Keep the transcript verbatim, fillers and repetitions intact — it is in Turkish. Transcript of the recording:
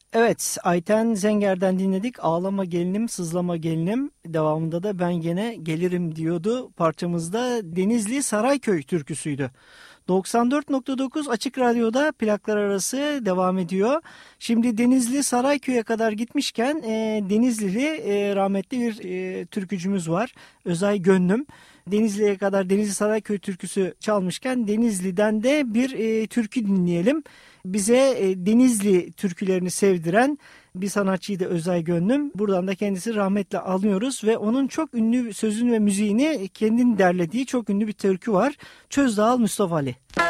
Evet, Ayten Zenger'den dinledik. Ağlama gelinim, sızlama gelinim. Devamında da ben gene gelirim diyordu. Parçamızda Denizli Sarayköy türküsüydü. doksan dört nokta dokuz Açık Radyo'da plaklar arası devam ediyor. Şimdi Denizli Sarayköy'e kadar gitmişken e, Denizlili e, rahmetli bir e, türkücümüz var. Özay Gönlüm. Denizli'ye kadar Denizli Sarayköy türküsü çalmışken Denizli'den de bir e, türkü dinleyelim. Bize e, Denizli türkülerini sevdiren bir sanatçıydı Özay Gönlüm. Buradan da kendisi rahmetle alıyoruz ve onun çok ünlü sözün ve müziğini kendin derlediği çok ünlü bir türkü var. Çözdağıl Mustafa Ali.